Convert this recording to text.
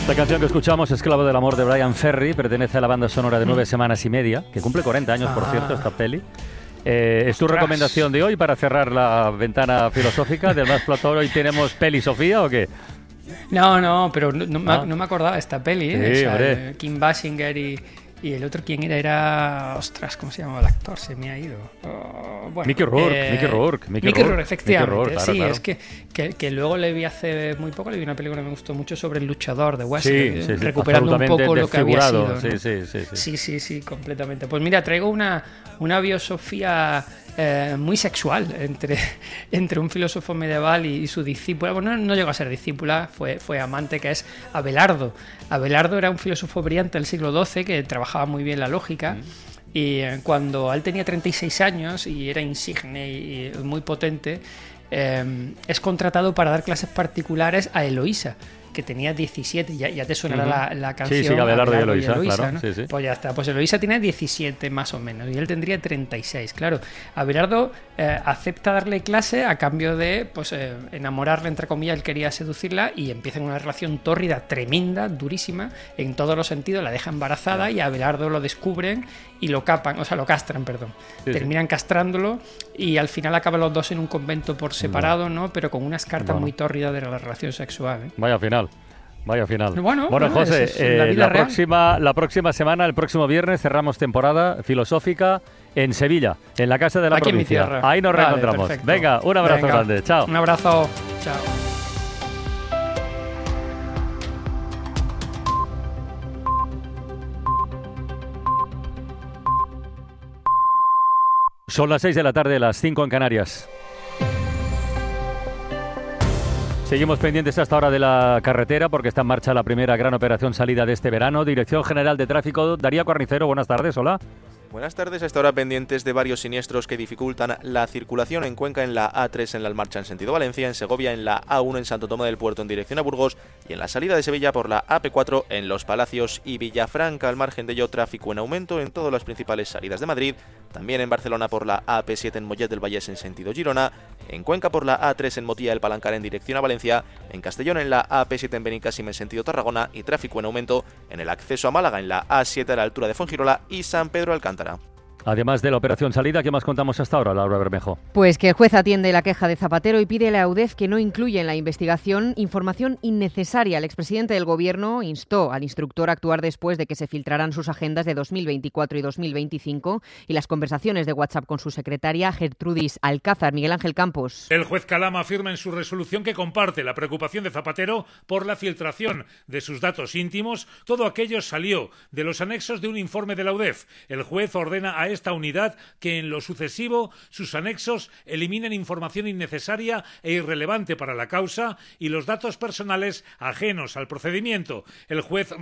La canción que escuchamos, Esclavo del amor, de Brian Ferry, pertenece a la banda sonora de 9 semanas y media, que cumple 40 años, por cierto, esta peli. ¿Es tu recomendación de hoy para cerrar la ventana filosófica del Más Platón? ¿Hoy tenemos peli Sofía o qué? No, pero no me acordaba de esta peli, ¿eh? Sí, o sea, Kim Basinger y el otro, ¿quién era? Ostras, ¿cómo se llamaba el actor? Se me ha ido. Bueno, Mickey Rourke, efectivamente. Mickey Rourke, sí, claro. Es que luego le vi hace muy poco, le vi una película que me gustó mucho sobre el luchador de West, Sí, recuperando un poco lo que había sido, ¿no? Sí. Completamente. Pues mira, traigo una biosofía muy sexual entre un filósofo medieval y su discípula. Bueno, no llegó a ser discípula, fue amante, que es Abelardo. Abelardo era un filósofo brillante del siglo XII que trabajaba muy bien la lógica. Y cuando él tenía 36 años y era insigne y muy potente, es contratado para dar clases particulares a Eloísa, que tenía 17, ya te sonará la canción. Sí, Abelardo y Eloísa, claro. ¿no? Sí. Pues ya está, pues Eloísa tiene 17 más o menos y él tendría 36, claro. Abelardo acepta darle clase a cambio de enamorarla, entre comillas. Él quería seducirla y empiezan una relación tórrida, tremenda, durísima, en todos los sentidos. La deja embarazada y a Abelardo lo descubren y lo castran, perdón. Terminan castrándolo y al final acaban los dos en un convento por separado, ¿no? Pero con unas cartas muy tórridas de la relación sexual, ¿eh? Vaya final. Bueno, José, la próxima semana, el próximo viernes, cerramos temporada filosófica en Sevilla, en la Casa de la Provincia. Ahí nos reencontramos. Perfecto. Venga, un abrazo grande. Chao. Un abrazo. Chao. Son las 6 de la tarde, las 5 en Canarias. Seguimos pendientes hasta ahora de la carretera porque está en marcha la primera gran operación salida de este verano. Dirección General de Tráfico, Darío Carnicero, buenas tardes, hola. Buenas tardes, hasta ahora pendientes de varios siniestros que dificultan la circulación en Cuenca, en la A3 en la marcha en sentido Valencia, en Segovia en la A1 en Santo Tomé del Puerto en dirección a Burgos y en la salida de Sevilla por la AP4 en Los Palacios y Villafranca. Al margen de ello, tráfico en aumento en todas las principales salidas de Madrid, también en Barcelona por la AP7 en Mollet del Vallès en sentido Girona, en Cuenca por la A3 en Motilla del Palancar en dirección a Valencia, en Castellón en la AP7 en Benicàssim en sentido Tarragona y tráfico en aumento en el acceso a Málaga en la A7 a la altura de Fuengirola y San Pedro Alcántara. Además de la operación salida, ¿qué más contamos hasta ahora, Laura Bermejo? Pues que el juez atiende la queja de Zapatero y pide a la UDEF que no incluya en la investigación información innecesaria. El expresidente del Gobierno instó al instructor a actuar después de que se filtraran sus agendas de 2024 y 2025 y las conversaciones de WhatsApp con su secretaria Gertrudis Alcázar. Miguel Ángel Campos. El juez Calama afirma en su resolución que comparte la preocupación de Zapatero por la filtración de sus datos íntimos. Todo aquello salió de los anexos de un informe de la UDEF. El juez ordena a esta unidad que en lo sucesivo sus anexos eliminen información innecesaria e irrelevante para la causa y los datos personales ajenos al procedimiento. El juez